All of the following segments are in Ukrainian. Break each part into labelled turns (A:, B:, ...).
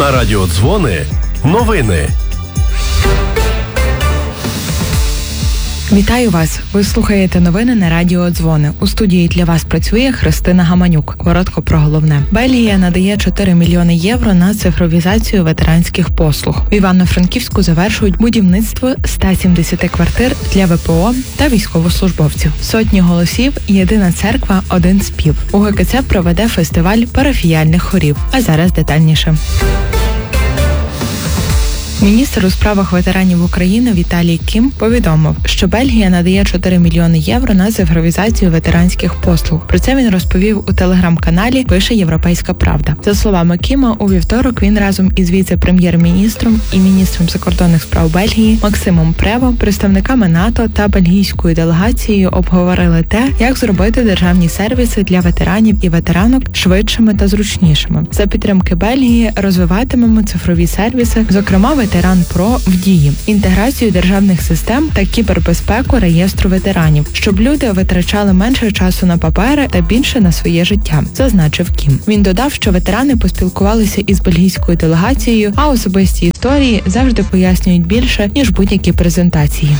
A: На радіо Дзвони новини.
B: Вітаю вас! Ви слухаєте новини на радіо Дзвони. У студії для вас працює Христина Гаманюк. Коротко про головне. Бельгія надає 4 мільйони євро на цифровізацію ветеранських послуг. В Івано-Франківську завершують будівництво 170 квартир для ВПО та військовослужбовців. Сотні голосів, єдина церква, один спів. УГКЦ проведе фестиваль парафіяльних хорів. А зараз детальніше. Міністр у справах ветеранів України Віталій Кім повідомив, що Бельгія надає 4 мільйони євро на цифровізацію ветеранських послуг. Про це він розповів у телеграм-каналі «Пише Європейська Правда». За словами Кіма, у вівторок він разом із віце-прем'єр-міністром і міністром закордонних справ Бельгії Максимом Прево, представниками НАТО та бельгійською делегацією обговорили те, як зробити державні сервіси для ветеранів і ветеранок швидшими та зручнішими. За підтримки Бельгії розвиватимемо цифрові сервіси, зокрема Ветеран Про в дії, інтеграцію державних систем та кібербезпеку реєстру ветеранів, щоб люди витрачали менше часу на папери та більше на своє життя, зазначив Кім. Він додав, що ветерани поспілкувалися із бельгійською делегацією, а особисті історії завжди пояснюють більше, ніж будь-які презентації.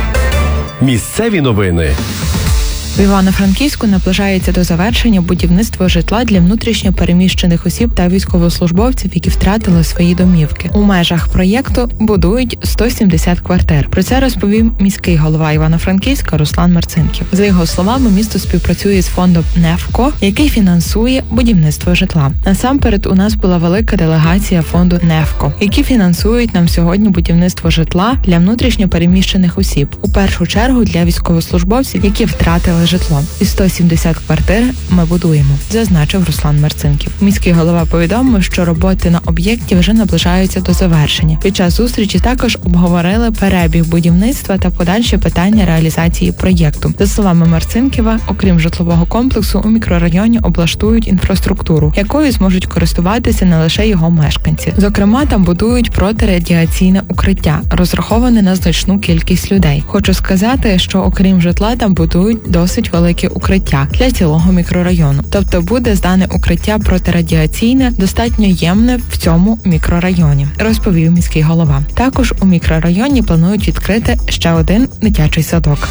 A: Місцеві новини.
B: В Івано-Франківську наближається до завершення будівництво житла для внутрішньо переміщених осіб та військовослужбовців, які втратили свої домівки. У межах проєкту будують 170 квартир. Про це розповів міський голова Івано-Франківська Руслан Марцинків. За його словами, місто співпрацює з фондом «Нефко», який фінансує будівництво житла. Насамперед, у нас була велика делегація фонду «Нефко», які фінансують нам сьогодні будівництво житла для внутрішньо переміщених осіб. У першу чергу для військовослужбовців, які втратили житло. І 170 квартир ми будуємо, зазначив Руслан Марцинків. Міський голова повідомив, що роботи на об'єкті вже наближаються до завершення. Під час зустрічі також обговорили перебіг будівництва та подальші питання реалізації проєкту. За словами Марцинківа, окрім житлового комплексу, у мікрорайоні облаштують інфраструктуру, якою зможуть користуватися не лише його мешканці. Зокрема, там будують протирадіаційне укриття, розраховане на значну кількість людей. Хочу сказати, що окрім житла там будують досить велике укриття для цілого мікрорайону. Тобто буде здане укриття протирадіаційне, достатньо ємне в цьому мікрорайоні, розповів міський голова. Також у мікрорайоні планують відкрити ще один дитячий садок.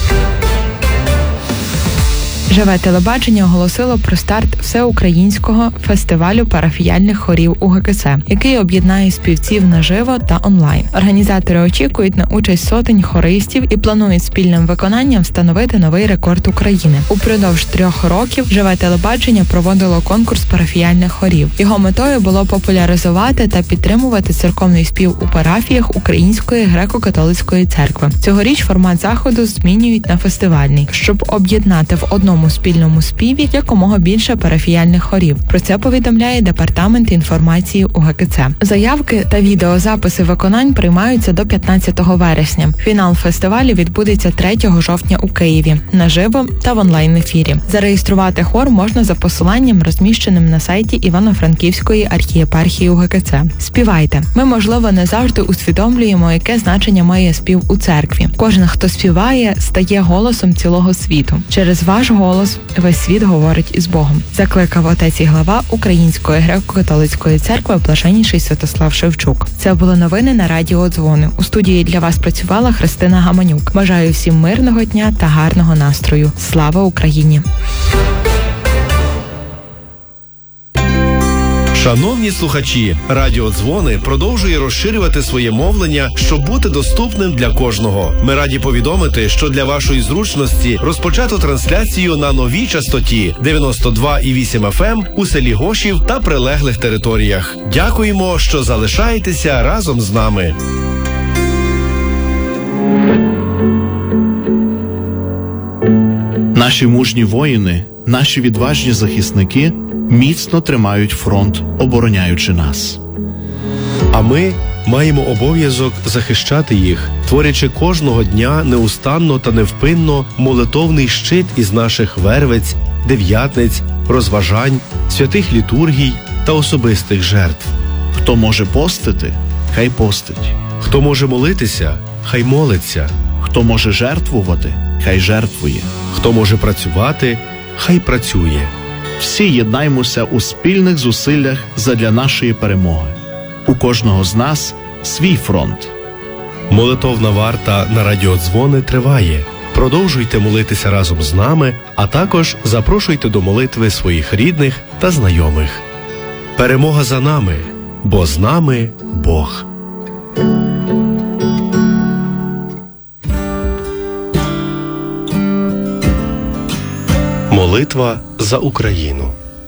B: Живе телебачення оголосило про старт всеукраїнського фестивалю парафіяльних хорів УГКЦ, який об'єднає співців наживо та онлайн. Організатори очікують на участь сотень хористів і планують спільним виконанням встановити новий рекорд України. Упродовж 3 років Живе телебачення проводило конкурс парафіяльних хорів. Його метою було популяризувати та підтримувати церковний спів у парафіях Української греко-католицької церкви. Цьогоріч формат заходу змінюють на фестивальний, щоб об'єднати в одному спільному співі якомога більше парафіяльних хорів. Про це повідомляє Департамент інформації УГКЦ. Заявки та відеозаписи виконань приймаються до 15 вересня. Фінал фестивалю відбудеться 3 жовтня у Києві, наживо та в онлайн-ефірі. Зареєструвати хор можна за посиланням, розміщеним на сайті Івано-Франківської архієпархії УГКЦ. Співайте. Ми, можливо, не завжди усвідомлюємо, яке значення має спів у церкві. Кожен, хто співає, стає голосом цілого світу. Через ваш голос весь світ говорить із Богом, закликав отець і глава Української греко-католицької церкви блаженніший Святослав Шевчук. Це були новини на радіо Дзвони. У студії для вас працювала Христина Гаманюк. Бажаю всім мирного дня та гарного настрою. Слава Україні!
A: Шановні слухачі, Радіо Дзвони продовжує розширювати своє мовлення, щоб бути доступним для кожного. Ми раді повідомити, що для вашої зручності розпочато трансляцію на новій частоті 92,8 FM у селі Гошів та прилеглих територіях. Дякуємо, що залишаєтеся разом з нами.
C: Наші мужні воїни, наші відважні захисники міцно тримають фронт, обороняючи нас.
A: А ми маємо обов'язок захищати їх, творячи кожного дня неустанно та невпинно молитовний щит із наших вервиць, дев'ятниць, розважань, святих літургій та особистих жертв.
C: Хто може постити, хай постить.
A: Хто може молитися, хай молиться.
C: Хто може жертвувати, хай жертвує.
A: Хто може працювати, хай працює.
C: Всі єднаймося у спільних зусиллях задля нашої перемоги. У кожного з нас свій фронт.
A: Молитовна варта на радіодзвони триває. Продовжуйте молитися разом з нами, а також запрошуйте до молитви своїх рідних та знайомих. Перемога за нами, бо з нами Бог. Молитва за Україну.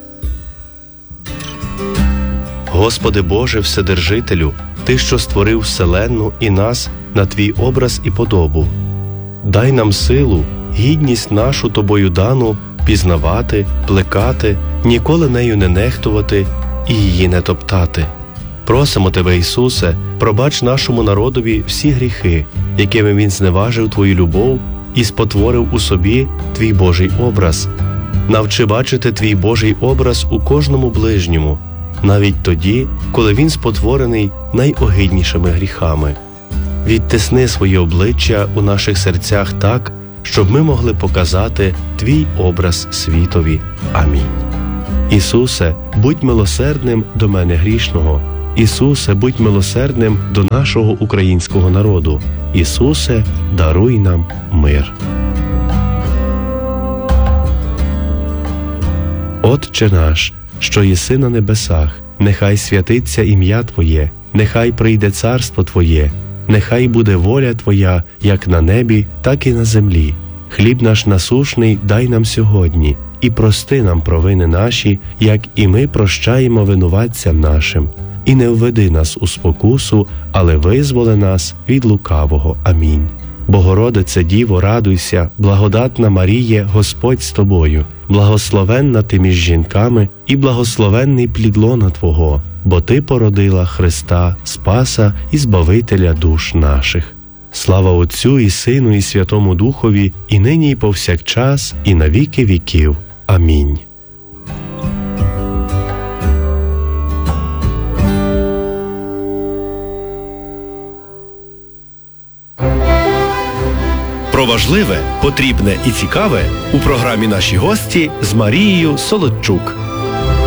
A: Господи Боже Вседержителю, Ти, що створив вселенну і нас на Твій образ і подобу, дай нам силу, гідність нашу Тобою дану пізнавати, плекати, ніколи нею не нехтувати і її не топтати. Просимо Тебе, Ісусе, пробач нашому народові всі гріхи, якими він зневажив Твою любов і спотворив у собі Твій Божий образ. Навчи бачити Твій Божий образ у кожному ближньому, навіть тоді, коли він спотворений найогиднішими гріхами. Відтисни своє обличчя у наших серцях так, щоб ми могли показати Твій образ світові. Амінь. Ісусе, будь милосердним до мене грішного. Ісусе, будь милосердним до нашого українського народу. Ісусе, даруй нам мир. Отче наш, що єси на небесах, нехай святиться ім'я Твоє, нехай прийде царство Твоє, нехай буде воля Твоя, як на небі, так і на землі. Хліб наш насушний дай нам сьогодні, і прости нам провини наші, як і ми прощаємо винуватцям нашим. І не введи нас у спокусу, але визволи нас від лукавого. Амінь. Богородице Діво, радуйся, благодатна Маріє, Господь з тобою, благословенна ти між жінками і благословенний плід лона Твого, бо Ти породила Христа, Спаса і Збавителя душ наших. Слава Отцю і Сину і Святому Духові, і нині і повсякчас, і на віки віків. Амінь. Про важливе, потрібне і цікаве у програмі «Наші гості» з Марією Солодчук.